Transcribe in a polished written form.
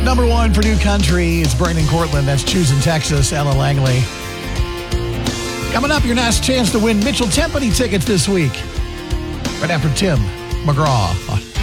Number one for New Country is Brandon Cortland. That's Choosing Texas, Ella Langley. Coming up, your next chance to win Mitchell Timpany tickets this week. Right after Tim McGraw.